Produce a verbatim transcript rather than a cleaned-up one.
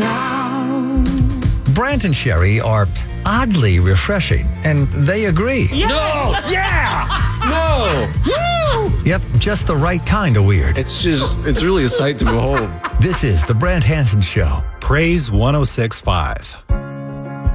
now. Brant and Sherry are oddly refreshing, and they agree. Yeah. No! Yeah! No! Woo! Yep, just the right kind of weird. It's just, it's really a sight to behold. This is The Brant Hansen Show. Praise one oh six point five.